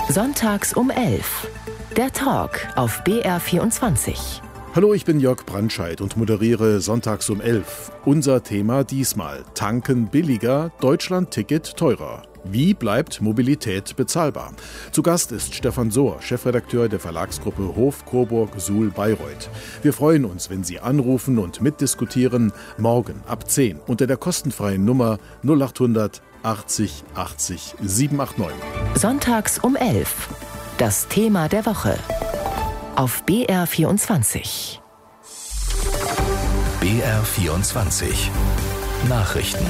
Sonntags um 11. Der Talk auf BR24. Hallo, ich bin Jörg Brandscheid und moderiere Sonntags um 11. Unser Thema diesmal: Tanken billiger, Deutschland-Ticket teurer. Wie bleibt Mobilität bezahlbar? Zu Gast ist Stefan Sohr, Chefredakteur der Verlagsgruppe Hof Coburg Suhl Bayreuth. Wir freuen uns, wenn Sie anrufen und mitdiskutieren. Morgen ab 10 unter der kostenfreien Nummer 0800 80 80 789. Sonntags um 11. Das Thema der Woche. Auf BR24. BR24 Nachrichten.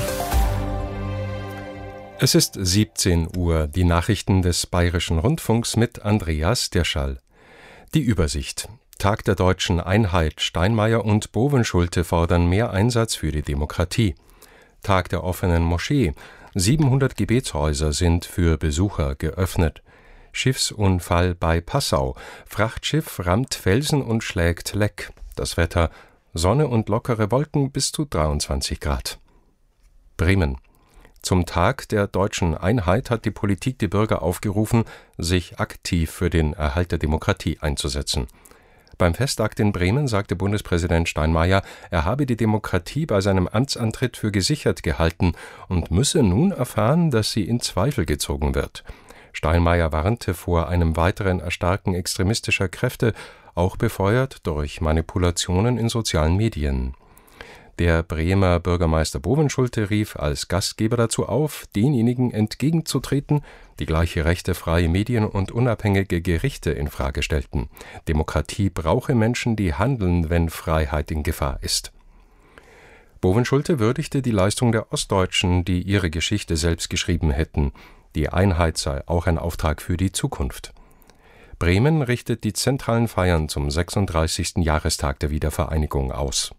Es ist 17 Uhr, die Nachrichten des Bayerischen Rundfunks mit Andreas Dirschall. Die Übersicht. Tag der deutschen Einheit. Steinmeier und Bovenschulte fordern mehr Einsatz für die Demokratie. Tag der offenen Moschee. 700 Gebetshäuser sind für Besucher geöffnet. Schiffsunfall bei Passau. Frachtschiff rammt Felsen und schlägt Leck. Das Wetter: Sonne und lockere Wolken bis zu 23 Grad. Bremen. Zum Tag der deutschen Einheit hat die Politik die Bürger aufgerufen, sich aktiv für den Erhalt der Demokratie einzusetzen. Beim Festakt in Bremen sagte Bundespräsident Steinmeier, er habe die Demokratie bei seinem Amtsantritt für gesichert gehalten und müsse nun erfahren, dass sie in Zweifel gezogen wird. Steinmeier warnte vor einem weiteren Erstarken extremistischer Kräfte, auch befeuert durch Manipulationen in sozialen Medien. Der Bremer Bürgermeister Bovenschulte rief als Gastgeber dazu auf, denjenigen entgegenzutreten, die gleiche Rechte, freie Medien und unabhängige Gerichte in Frage stellten. Demokratie brauche Menschen, die handeln, wenn Freiheit in Gefahr ist. Bovenschulte würdigte die Leistung der Ostdeutschen, die ihre Geschichte selbst geschrieben hätten. Die Einheit sei auch ein Auftrag für die Zukunft. Bremen richtet die zentralen Feiern zum 36. Jahrestag der Wiedervereinigung aus.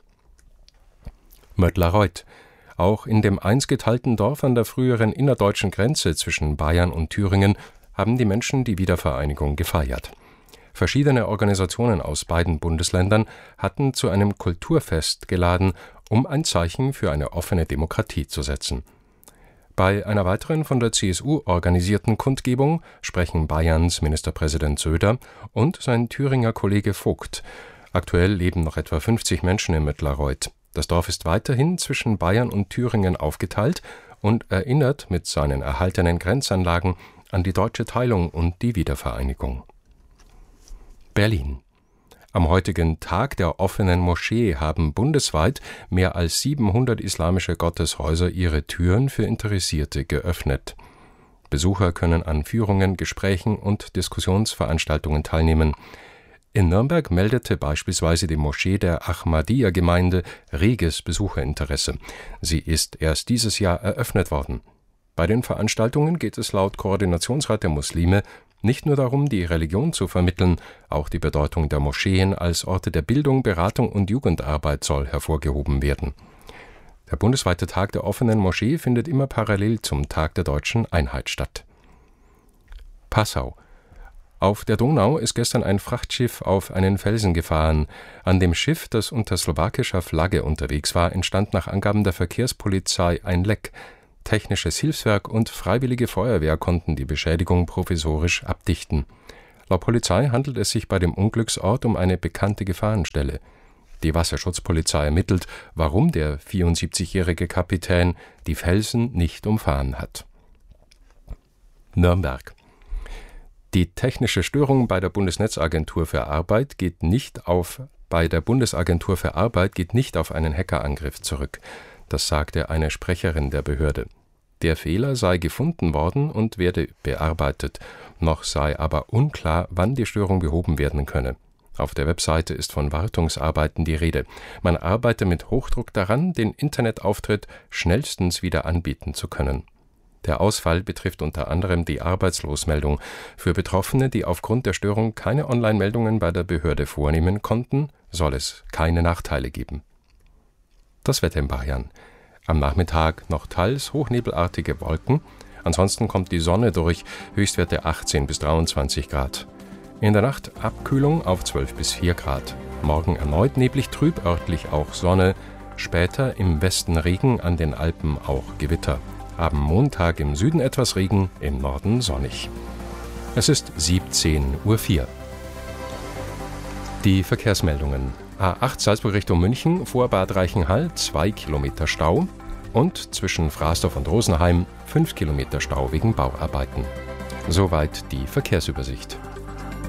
Möttlareuth. Auch in dem einst geteilten Dorf an der früheren innerdeutschen Grenze zwischen Bayern und Thüringen haben die Menschen die Wiedervereinigung gefeiert. Verschiedene Organisationen aus beiden Bundesländern hatten zu einem Kulturfest geladen, um ein Zeichen für eine offene Demokratie zu setzen. Bei einer weiteren von der CSU organisierten Kundgebung sprechen Bayerns Ministerpräsident Söder und sein Thüringer Kollege Vogt. Aktuell leben noch etwa 50 Menschen in Möttlareuth. Das Dorf ist weiterhin zwischen Bayern und Thüringen aufgeteilt und erinnert mit seinen erhaltenen Grenzanlagen an die deutsche Teilung und die Wiedervereinigung. Berlin. Am heutigen Tag der offenen Moschee haben bundesweit mehr als 700 islamische Gotteshäuser ihre Türen für Interessierte geöffnet. Besucher können an Führungen, Gesprächen und Diskussionsveranstaltungen teilnehmen. In Nürnberg meldete beispielsweise die Moschee der Ahmadiyya-Gemeinde reges Besucherinteresse. Sie ist erst dieses Jahr eröffnet worden. Bei den Veranstaltungen geht es laut Koordinationsrat der Muslime nicht nur darum, die Religion zu vermitteln, auch die Bedeutung der Moscheen als Orte der Bildung, Beratung und Jugendarbeit soll hervorgehoben werden. Der bundesweite Tag der offenen Moschee findet immer parallel zum Tag der deutschen Einheit statt. Passau. Auf der Donau ist gestern ein Frachtschiff auf einen Felsen gefahren. An dem Schiff, das unter slowakischer Flagge unterwegs war, entstand nach Angaben der Verkehrspolizei ein Leck. Technisches Hilfswerk und freiwillige Feuerwehr konnten die Beschädigung provisorisch abdichten. Laut Polizei handelt es sich bei dem Unglücksort um eine bekannte Gefahrenstelle. Die Wasserschutzpolizei ermittelt, warum der 74-jährige Kapitän die Felsen nicht umfahren hat. Nürnberg. Die technische Störung bei der Bundesnetzagentur für Arbeit geht nicht auf einen Hackerangriff zurück. Das sagte eine Sprecherin der Behörde. Der Fehler sei gefunden worden und werde bearbeitet. Noch sei aber unklar, wann die Störung behoben werden könne. Auf der Webseite ist von Wartungsarbeiten die Rede. Man arbeite mit Hochdruck daran, den Internetauftritt schnellstens wieder anbieten zu können. Der Ausfall betrifft unter anderem die Arbeitslosmeldung. Für Betroffene, die aufgrund der Störung keine Online-Meldungen bei der Behörde vornehmen konnten, soll es keine Nachteile geben. Das Wetter in Bayern. Am Nachmittag noch teils hochnebelartige Wolken. Ansonsten kommt die Sonne durch, Höchstwerte 18 bis 23 Grad. In der Nacht Abkühlung auf 12 bis 4 Grad. Morgen erneut neblig trüb, örtlich auch Sonne. Später im Westen Regen, an den Alpen auch Gewitter. Am Montag im Süden etwas Regen, im Norden sonnig. Es ist 17:04 Uhr. Die Verkehrsmeldungen. A8 Salzburg Richtung München, vor Bad Reichenhall 2 Kilometer Stau und zwischen Frasdorf und Rosenheim 5 Kilometer Stau wegen Bauarbeiten. Soweit die Verkehrsübersicht.